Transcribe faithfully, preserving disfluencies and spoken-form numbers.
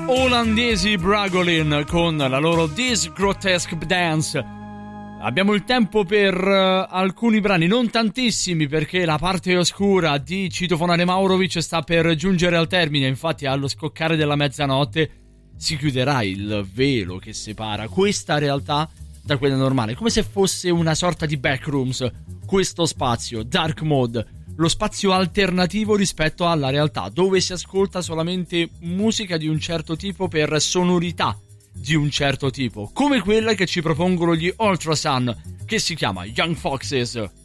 Olandesi Bragolin con la loro This Grotesque Dance. Abbiamo il tempo per uh, alcuni brani, non tantissimi, perché la parte oscura di Citofonare Maurovic sta per giungere al termine. Infatti allo scoccare della mezzanotte si chiuderà il velo che separa questa realtà da quella normale, come se fosse una sorta di backrooms, questo spazio, dark mode, lo spazio alternativo rispetto alla realtà, dove si ascolta solamente musica di un certo tipo per sonorità di un certo tipo, come quella che ci propongono gli Ultrasun, che si chiama Young Foxes.